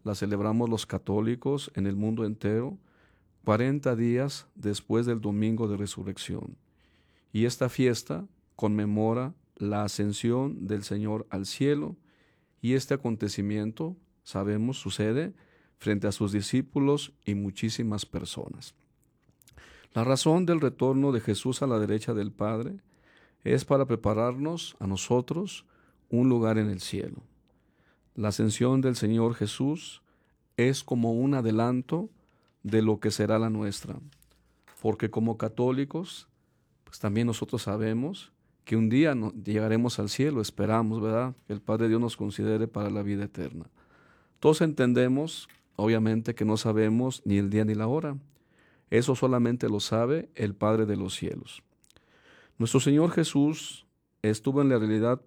la celebramos los católicos en el mundo entero 40 días después del Domingo de Resurrección. Y esta fiesta conmemora la ascensión del Señor al cielo, y este acontecimiento, sabemos, sucede frente a sus discípulos y muchísimas personas. La razón del retorno de Jesús a la derecha del Padre es para prepararnos a nosotros un lugar en el cielo. La ascensión del Señor Jesús es como un adelanto de lo que será la nuestra, porque como católicos, pues también nosotros sabemos que un día llegaremos al cielo, esperamos, ¿verdad?, que el Padre Dios nos considere para la vida eterna. Todos entendemos, obviamente, que no sabemos ni el día ni la hora. Eso solamente lo sabe el Padre de los cielos. Nuestro Señor Jesús estuvo en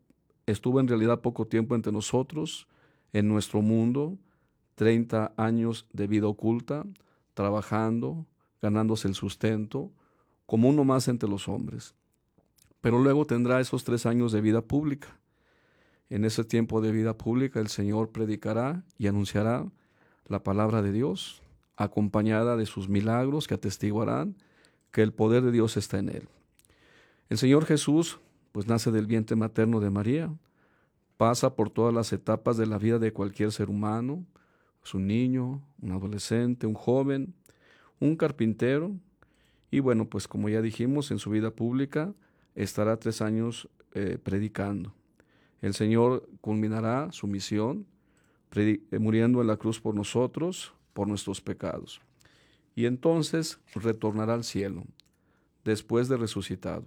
realidad poco tiempo entre nosotros, en nuestro mundo, 30 años de vida oculta, trabajando, ganándose el sustento, como uno más entre los hombres. Pero luego tendrá esos 3 años de vida pública. En ese tiempo de vida pública el Señor predicará y anunciará la palabra de Dios, acompañada de sus milagros que atestiguarán que el poder de Dios está en él. El Señor Jesús, pues nace del vientre materno de María, pasa por todas las etapas de la vida de cualquier ser humano, es un niño, un adolescente, un joven, un carpintero, y bueno, pues como ya dijimos, en su vida pública estará 3 años predicando. El Señor culminará su misión muriendo en la cruz por nosotros, por nuestros pecados. Y entonces retornará al cielo, después de resucitado.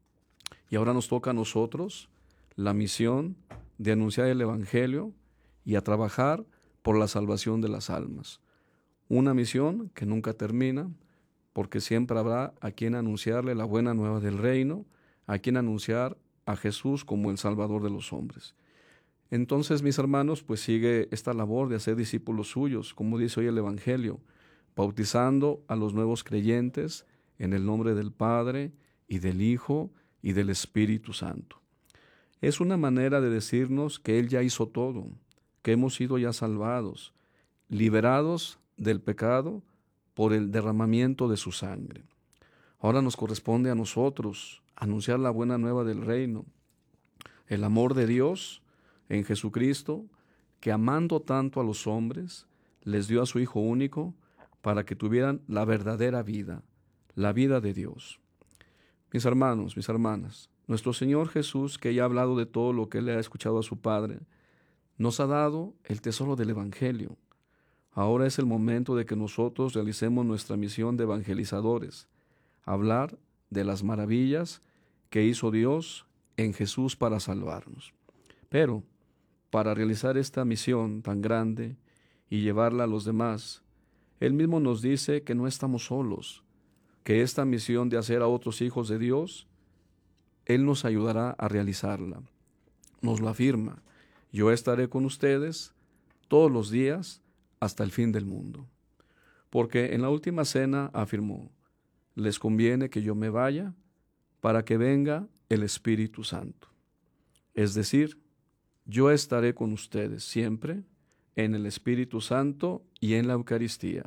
Y ahora nos toca a nosotros la misión de anunciar el Evangelio y a trabajar por la salvación de las almas. Una misión que nunca termina, porque siempre habrá a quien anunciarle la buena nueva del reino, a quien anunciar a Jesús como el Salvador de los hombres. Entonces, mis hermanos, pues sigue esta labor de hacer discípulos suyos, como dice hoy el Evangelio, bautizando a los nuevos creyentes en el nombre del Padre y del Hijo y del Espíritu Santo. Es una manera de decirnos que Él ya hizo todo, que hemos sido ya salvados, liberados del pecado por el derramamiento de su sangre. Ahora nos corresponde a nosotros anunciar la buena nueva del reino, el amor de Dios en Jesucristo, que amando tanto a los hombres, les dio a su Hijo único para que tuvieran la verdadera vida, la vida de Dios. Mis hermanos, mis hermanas, nuestro Señor Jesús, que ya ha hablado de todo lo que Él le ha escuchado a su Padre, nos ha dado el tesoro del Evangelio. Ahora es el momento de que nosotros realicemos nuestra misión de evangelizadores, hablar de las maravillas que hizo Dios en Jesús para salvarnos. Pero para realizar esta misión tan grande y llevarla a los demás, Él mismo nos dice que no estamos solos, que esta misión de hacer a otros hijos de Dios, Él nos ayudará a realizarla. Nos lo afirma: yo estaré con ustedes todos los días hasta el fin del mundo. Porque en la última cena afirmó: les conviene que yo me vaya para que venga el Espíritu Santo. Es decir, yo estaré con ustedes siempre en el Espíritu Santo y en la Eucaristía.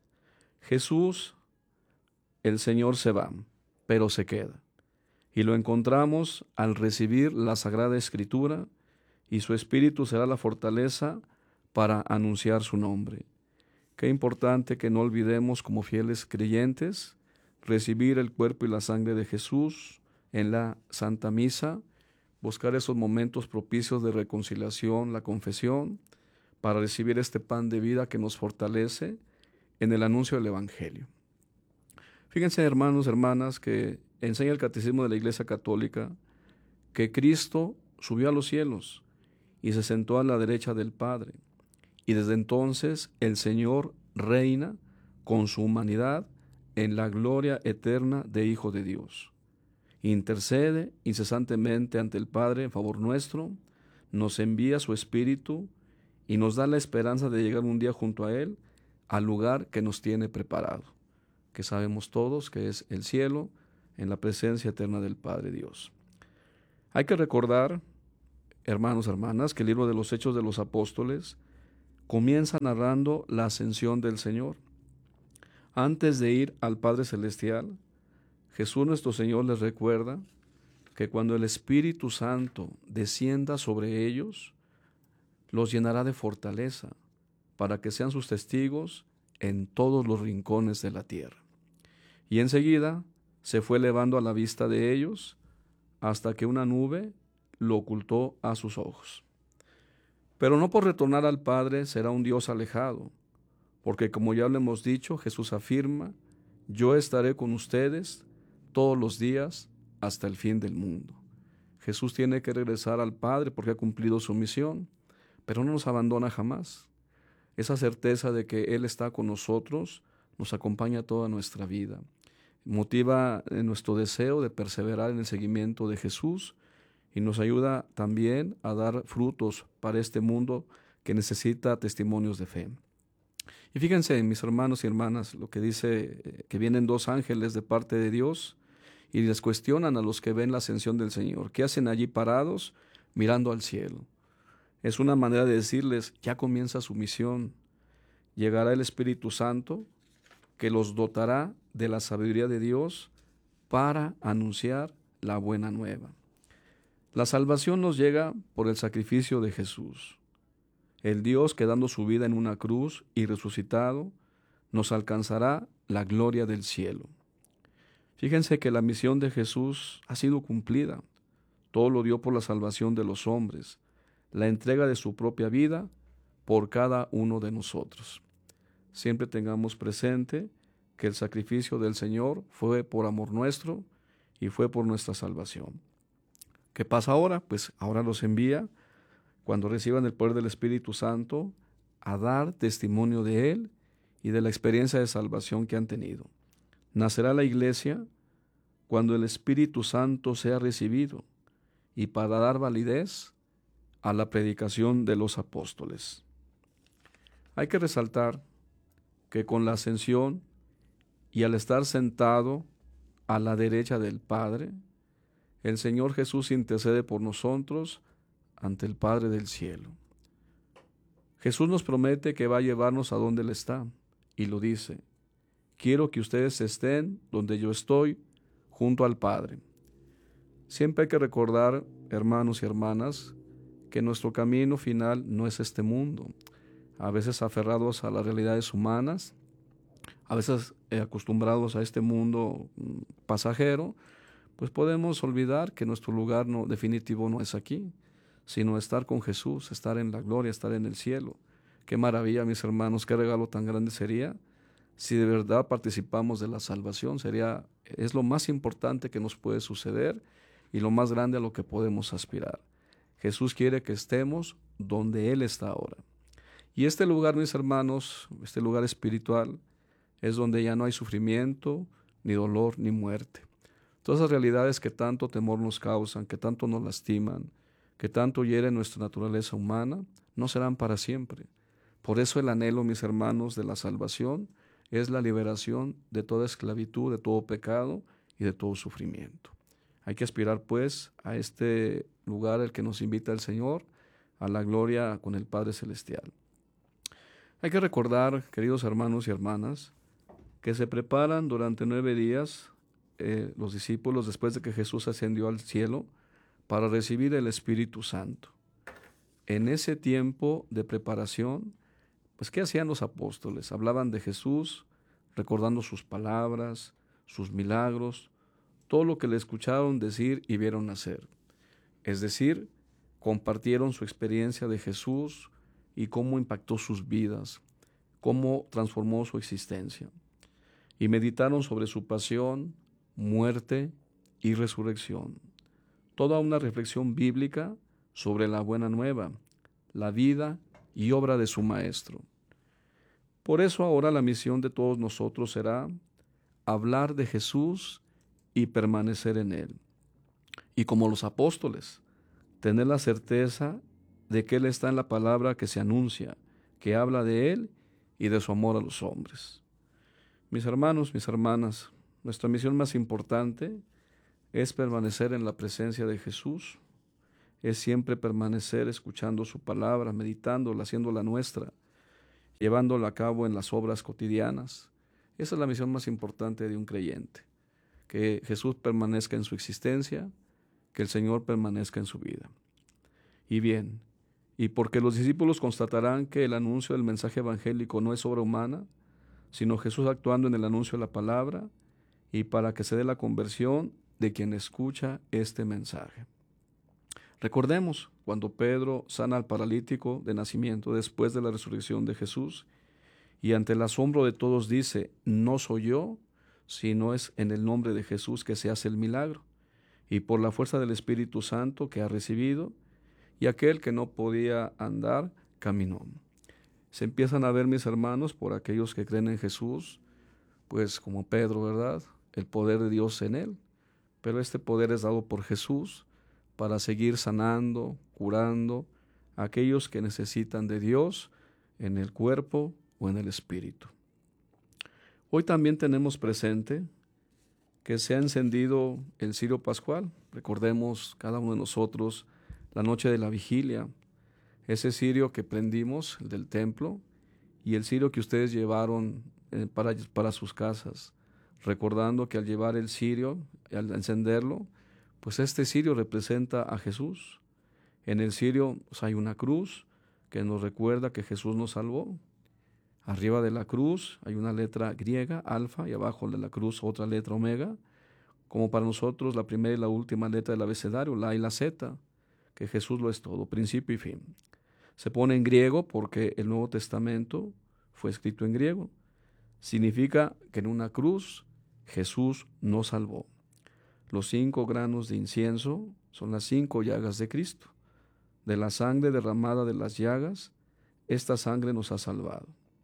Jesús, el Señor, se va, pero se queda. Y lo encontramos al recibir la Sagrada Escritura, y su Espíritu será la fortaleza para anunciar su nombre. Qué importante que no olvidemos, como fieles creyentes, recibir el cuerpo y la sangre de Jesús en la Santa Misa, buscar esos momentos propicios de reconciliación, la confesión, para recibir este pan de vida que nos fortalece en el anuncio del Evangelio. Fíjense, hermanos, hermanas, que enseña el Catecismo de la Iglesia Católica que Cristo subió a los cielos y se sentó a la derecha del Padre. Y desde entonces el Señor reina con su humanidad en la gloria eterna de Hijo de Dios. Intercede incesantemente ante el Padre en favor nuestro, nos envía su Espíritu y nos da la esperanza de llegar un día junto a Él al lugar que nos tiene preparado, que sabemos todos que es el cielo, en la presencia eterna del Padre Dios. Hay que recordar, hermanos, hermanas, que el libro de los Hechos de los Apóstoles comienza narrando la ascensión del Señor. Antes de ir al Padre Celestial, Jesús nuestro Señor les recuerda que cuando el Espíritu Santo descienda sobre ellos, los llenará de fortaleza para que sean sus testigos en todos los rincones de la tierra. Y enseguida se fue elevando a la vista de ellos hasta que una nube lo ocultó a sus ojos. Pero no por retornar al Padre será un Dios alejado, porque como ya lo hemos dicho, Jesús afirma: yo estaré con ustedes todos los días hasta el fin del mundo. Jesús tiene que regresar al Padre porque ha cumplido su misión, pero no nos abandona jamás. Esa certeza de que Él está con nosotros nos acompaña toda nuestra vida. Motiva nuestro deseo de perseverar en el seguimiento de Jesús y nos ayuda también a dar frutos para este mundo que necesita testimonios de fe. Y fíjense, mis hermanos y hermanas, lo que dice que vienen dos ángeles de parte de Dios y les cuestionan a los que ven la ascensión del Señor. ¿Qué hacen allí parados mirando al cielo? Es una manera de decirles: ya comienza su misión. Llegará el Espíritu Santo que los dotará de la sabiduría de Dios para anunciar la buena nueva. La salvación nos llega por el sacrificio de Jesús. El Dios que dando su vida en una cruz y resucitado, nos alcanzará la gloria del cielo. Fíjense que la misión de Jesús ha sido cumplida. Todo lo dio por la salvación de los hombres, la entrega de su propia vida por cada uno de nosotros. Siempre tengamos presente que el sacrificio del Señor fue por amor nuestro y fue por nuestra salvación. ¿Qué pasa ahora? Pues ahora los envía, cuando reciban el poder del Espíritu Santo, a dar testimonio de Él y de la experiencia de salvación que han tenido. Nacerá la iglesia cuando el Espíritu Santo sea recibido y para dar validez a la predicación de los apóstoles. Hay que resaltar que con la ascensión y al estar sentado a la derecha del Padre, el Señor Jesús intercede por nosotros ante el Padre del cielo. Jesús nos promete que va a llevarnos a donde Él está, y lo dice: quiero que ustedes estén donde yo estoy, junto al Padre. Siempre hay que recordar, hermanos y hermanas, que nuestro camino final no es este mundo. A veces aferrados a las realidades humanas, a veces acostumbrados a este mundo pasajero, pues podemos olvidar que nuestro lugar definitivo no es aquí, sino estar con Jesús, estar en la gloria, estar en el cielo. Qué maravilla, mis hermanos, qué regalo tan grande sería si de verdad participamos de la salvación. Es lo más importante que nos puede suceder y lo más grande a lo que podemos aspirar. Jesús quiere que estemos donde Él está ahora. Y este lugar, mis hermanos, este lugar espiritual, es donde ya no hay sufrimiento, ni dolor, ni muerte. Todas esas realidades que tanto temor nos causan, que tanto nos lastiman, que tanto hieren nuestra naturaleza humana, no serán para siempre. Por eso el anhelo, mis hermanos, de la salvación es la liberación de toda esclavitud, de todo pecado y de todo sufrimiento. Hay que aspirar, pues, a este lugar al que nos invita el Señor, a la gloria con el Padre Celestial. Hay que recordar, queridos hermanos y hermanas, que se preparan durante 9 días los discípulos después de que Jesús ascendió al cielo para recibir el Espíritu Santo. En ese tiempo de preparación, pues, ¿qué hacían los apóstoles? Hablaban de Jesús, recordando sus palabras, sus milagros, todo lo que le escucharon decir y vieron hacer. Es decir, compartieron su experiencia de Jesús y cómo impactó sus vidas, cómo transformó su existencia. Y meditaron sobre su pasión, muerte y resurrección. Toda una reflexión bíblica sobre la buena nueva, la vida y obra de su Maestro. Por eso ahora la misión de todos nosotros será hablar de Jesús y permanecer en Él. Y como los apóstoles, tener la certeza de que Él está en la palabra que se anuncia, que habla de Él y de su amor a los hombres. Mis hermanos, mis hermanas, nuestra misión más importante es permanecer en la presencia de Jesús, es siempre permanecer escuchando su palabra, meditándola, haciéndola nuestra, llevándolo a cabo en las obras cotidianas. Esa es la misión más importante de un creyente, que Jesús permanezca en su existencia, que el Señor permanezca en su vida. Y bien, y porque los discípulos constatarán que el anuncio del mensaje evangélico no es obra humana, sino Jesús actuando en el anuncio de la palabra, y para que se dé la conversión de quien escucha este mensaje. Recordemos cuando Pedro sana al paralítico de nacimiento después de la resurrección de Jesús, y ante el asombro de todos dice: no soy yo, sino es en el nombre de Jesús que se hace el milagro, y por la fuerza del Espíritu Santo que ha recibido, y aquel que no podía andar, caminó. Se empiezan a ver, mis hermanos, por aquellos que creen en Jesús, pues como Pedro, ¿verdad?, el poder de Dios en él. Pero este poder es dado por Jesús para seguir sanando, curando a aquellos que necesitan de Dios en el cuerpo o en el espíritu. Hoy también tenemos presente que se ha encendido el cirio pascual. Recordemos cada uno de nosotros la noche de la vigilia, ese cirio que prendimos, el del templo, y el cirio que ustedes llevaron para sus casas, recordando que al llevar el cirio, al encenderlo, pues este cirio representa a Jesús. En el cirio pues, hay una cruz que nos recuerda que Jesús nos salvó. Arriba de la cruz hay una letra griega, alfa, y abajo de la cruz otra letra omega, como para nosotros la primera y la última letra del abecedario, la y la Z, que Jesús lo es todo, principio y fin. Se pone en griego porque el Nuevo Testamento fue escrito en griego. Significa que en una cruz Jesús nos salvó. Los 5 granos de incienso son las 5 llagas de Cristo. De la sangre derramada de las llagas, esta sangre nos ha salvado.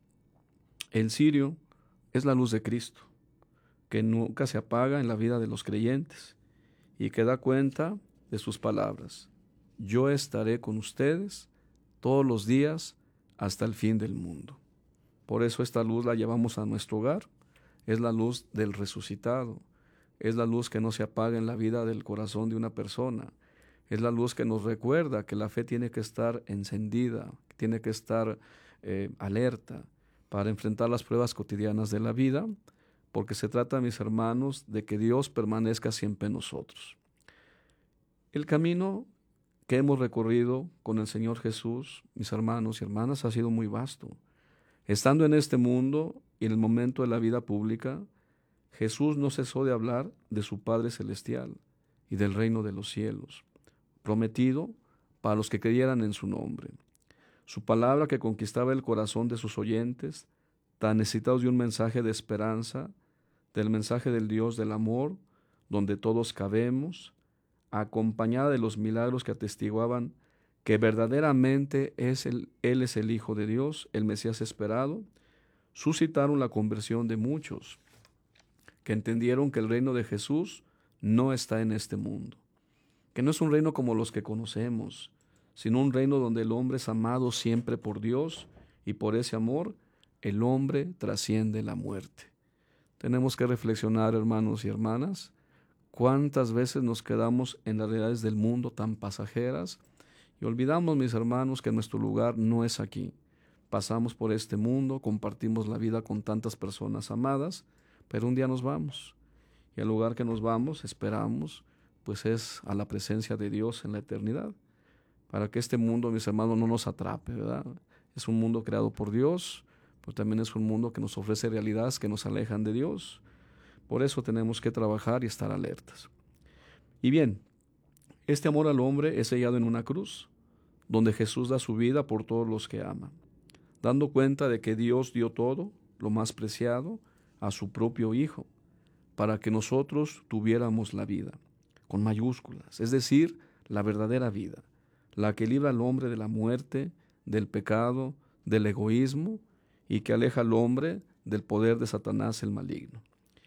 El cirio es la luz de Cristo, que nunca se apaga en la vida de los creyentes y que da cuenta de sus palabras: yo estaré con ustedes todos los días hasta el fin del mundo. Por eso esta luz la llevamos a nuestro hogar. Es la luz del resucitado. Es la luz que no se apaga en la vida del corazón de una persona. Es la luz que nos recuerda que la fe tiene que estar encendida, tiene que estar alerta para enfrentar las pruebas cotidianas de la vida, porque se trata, mis hermanos, de que Dios permanezca siempre en nosotros. El camino que hemos recorrido con el Señor Jesús, mis hermanos y hermanas, ha sido muy vasto. Estando en este mundo y en el momento de la vida pública, Jesús no cesó de hablar de su Padre Celestial y del reino de los cielos, prometido para los que creyeran en su nombre. Su palabra que conquistaba el corazón de sus oyentes, tan necesitados de un mensaje de esperanza, del mensaje del Dios del amor, donde todos cabemos, acompañada de los milagros que atestiguaban que verdaderamente Él es el Hijo de Dios, el Mesías esperado, suscitaron la conversión de muchos que entendieron que el reino de Jesús no está en este mundo, que no es un reino como los que conocemos, sino un reino donde el hombre es amado siempre por Dios y por ese amor el hombre trasciende la muerte. Tenemos que reflexionar, hermanos y hermanas, cuántas veces nos quedamos en las realidades del mundo tan pasajeras y olvidamos, mis hermanos, que nuestro lugar no es aquí. Pasamos por este mundo, compartimos la vida con tantas personas amadas, pero un día nos vamos. Y al lugar que nos vamos, esperamos, pues es a la presencia de Dios en la eternidad. Para que este mundo, mis hermanos, no nos atrape, ¿verdad? Es un mundo creado por Dios, pero también es un mundo que nos ofrece realidades que nos alejan de Dios. Por eso tenemos que trabajar y estar alertas. Y bien, este amor al hombre es sellado en una cruz, donde Jesús da su vida por todos los que aman, dando cuenta de que Dios dio todo, lo más preciado, a su propio Hijo, para que nosotros tuviéramos la vida, con mayúsculas, es decir, la verdadera vida, la que libra al hombre de la muerte, del pecado, del egoísmo, y que aleja al hombre del poder de Satanás el maligno.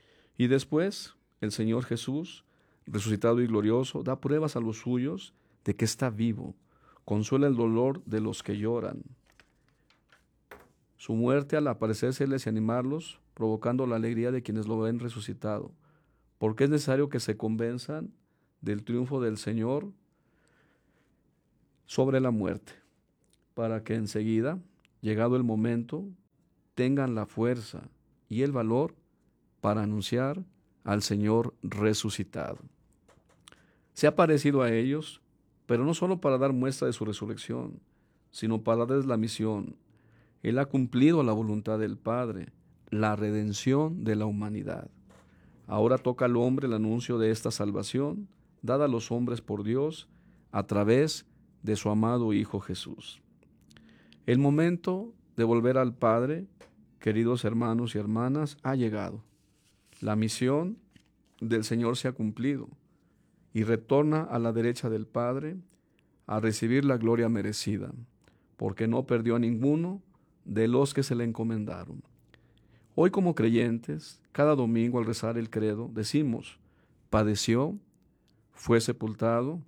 Y después, el Señor Jesús, resucitado y glorioso, da pruebas a los suyos de que está vivo, consuela el dolor de los que lloran. Su muerte, al aparecérseles y animarlos, provocando la alegría de quienes lo ven resucitado, porque es necesario que se convenzan del triunfo del Señor sobre la muerte, para que enseguida llegado el momento, tengan la fuerza y el valor para anunciar al Señor resucitado. Se ha parecido a ellos, pero no solo para dar muestra de su resurrección, sino para darles la misión. Él ha cumplido la voluntad del Padre, la redención de la humanidad. Ahora toca al hombre el anuncio de esta salvación, dada a los hombres por Dios, a través de su amado Hijo Jesús. El momento de volver al Padre, queridos hermanos y hermanas, ha llegado. La misión del Señor se ha cumplido y retorna a la derecha del Padre a recibir la gloria merecida, porque no perdió a ninguno de los que se le encomendaron. Hoy, como creyentes, cada domingo al rezar el credo decimos: padeció, fue sepultado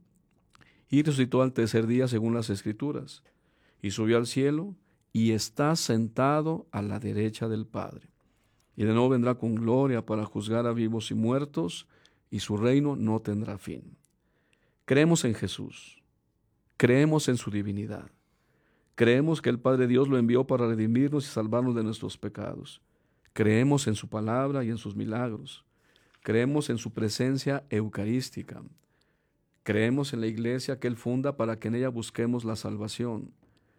y resucitó al tercer día según las Escrituras, y subió al cielo y está sentado a la derecha del Padre. Y de nuevo vendrá con gloria para juzgar a vivos y muertos, y su reino no tendrá fin. Creemos en Jesús, creemos en su divinidad, creemos que el Padre Dios lo envió para redimirnos y salvarnos de nuestros pecados. Creemos en su palabra y en sus milagros. Creemos en su presencia eucarística. Creemos en la iglesia que Él funda para que en ella busquemos la salvación.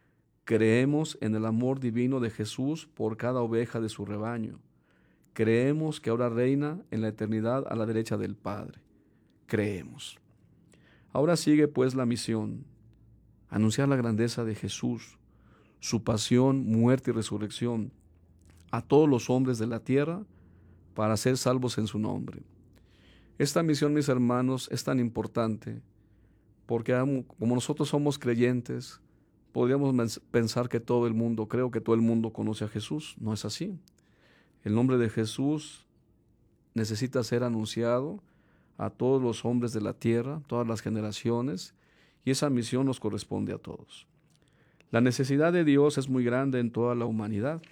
Creemos en el amor divino de Jesús por cada oveja de su rebaño. Creemos que ahora reina en la eternidad a la derecha del Padre. Creemos. Ahora sigue pues la misión: anunciar la grandeza de Jesús, su pasión, muerte y resurrección a todos los hombres de la tierra para ser salvos en su nombre. Esta misión, mis hermanos, es tan importante porque como nosotros somos creyentes, podríamos pensar que todo el mundo, creo que todo el mundo conoce a Jesús. No es así. El nombre de Jesús necesita ser anunciado a todos los hombres de la tierra, todas las generaciones, y esa misión nos corresponde a todos. La necesidad de Dios es muy grande en toda la humanidad,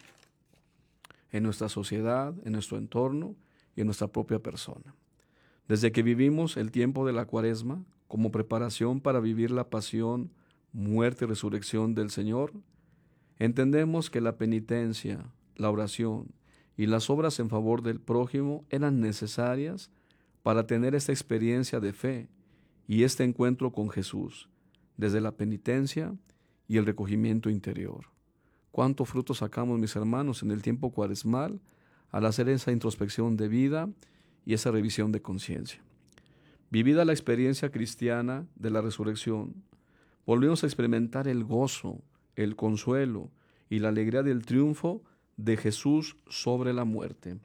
en nuestra sociedad, en nuestro entorno y en nuestra propia persona. Desde que vivimos el tiempo de la Cuaresma como preparación para vivir la pasión, muerte y resurrección del Señor, entendemos que la penitencia, la oración y las obras en favor del prójimo eran necesarias para tener esta experiencia de fe y este encuentro con Jesús, desde la penitencia y el recogimiento interior. ¿Cuánto fruto sacamos, mis hermanos, en el tiempo cuaresmal al hacer esa introspección de vida y esa revisión de conciencia? Vivida la experiencia cristiana de la resurrección, volvimos a experimentar el gozo, el consuelo y la alegría del triunfo de Jesús sobre la muerte.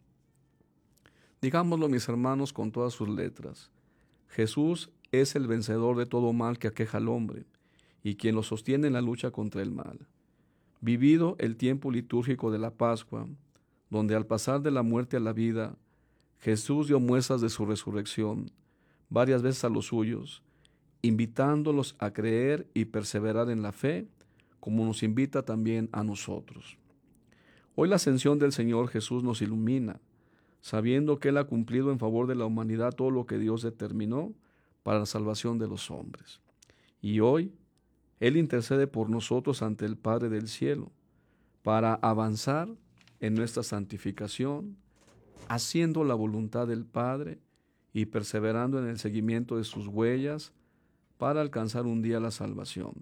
Digámoslo, mis hermanos, con todas sus letras: Jesús es el vencedor de todo mal que aqueja al hombre y quien lo sostiene en la lucha contra el mal. Vivido el tiempo litúrgico de la Pascua, donde al pasar de la muerte a la vida, Jesús dio muestras de su resurrección varias veces a los suyos, invitándolos a creer y perseverar en la fe, como nos invita también a nosotros. Hoy la ascensión del Señor Jesús nos ilumina, sabiendo que Él ha cumplido en favor de la humanidad todo lo que Dios determinó para la salvación de los hombres. Y hoy Él intercede por nosotros ante el Padre del cielo para avanzar en nuestra santificación, haciendo la voluntad del Padre y perseverando en el seguimiento de sus huellas para alcanzar un día la salvación.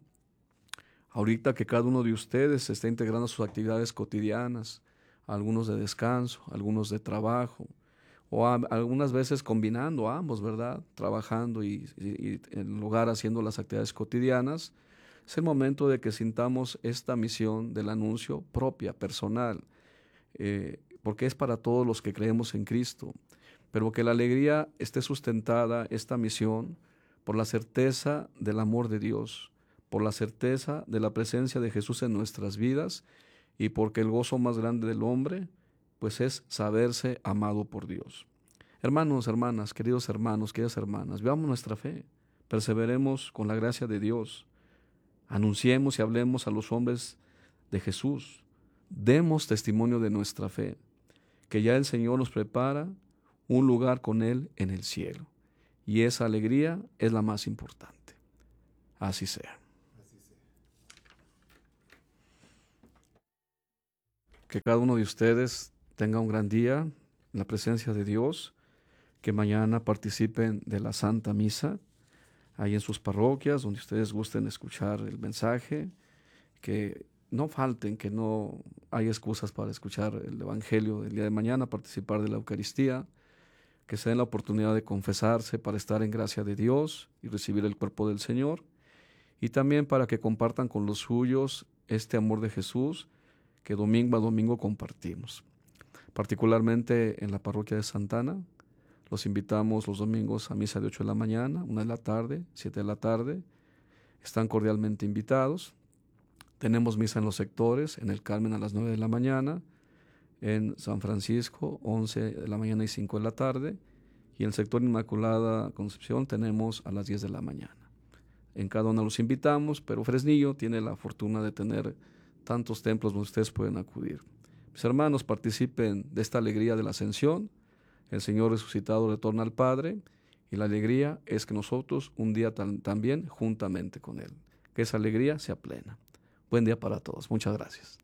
Ahorita que cada uno de ustedes se está integrando a sus actividades cotidianas, algunos de descanso, algunos de trabajo, o algunas veces combinando ambos, ¿verdad? Trabajando y en lugar haciendo las actividades cotidianas, es el momento de que sintamos esta misión del anuncio propia, personal, porque es para todos los que creemos en Cristo, pero que la alegría esté sustentada, esta misión, por la certeza del amor de Dios, por la certeza de la presencia de Jesús en nuestras vidas y porque el gozo más grande del hombre, pues es saberse amado por Dios. Hermanos, hermanas, queridos hermanos, queridas hermanas, veamos nuestra fe, perseveremos con la gracia de Dios, anunciemos y hablemos a los hombres de Jesús, demos testimonio de nuestra fe, que ya el Señor nos prepara un lugar con Él en el cielo. Y esa alegría es la más importante. Así sea. que cada uno de ustedes tenga un gran día en la presencia de Dios, que mañana participen de la Santa Misa, ahí en sus parroquias, donde ustedes gusten escuchar el mensaje, que no falten, que no hay excusas para escuchar el Evangelio del día de mañana, participar de la Eucaristía, que se den la oportunidad de confesarse para estar en gracia de Dios y recibir el cuerpo del Señor, y también para que compartan con los suyos este amor de Jesús que domingo a domingo compartimos. Particularmente en la parroquia de Santana, los invitamos los domingos a misa de 8 de la mañana, 1 de la tarde, 7 de la tarde. Están cordialmente invitados. Tenemos misa en los sectores, en el Carmen a las 9 de la mañana, en San Francisco 11 de la mañana y 5 de la tarde, y en el sector Inmaculada Concepción tenemos a las 10 de la mañana. En cada uno los invitamos, pero Fresnillo tiene la fortuna de tener tantos templos donde ustedes pueden acudir. Mis hermanos, participen de esta alegría de la ascensión. El Señor resucitado retorna al Padre, y la alegría es que nosotros un día también juntamente con Él. Que esa alegría sea plena. Buen día para todos. Muchas gracias.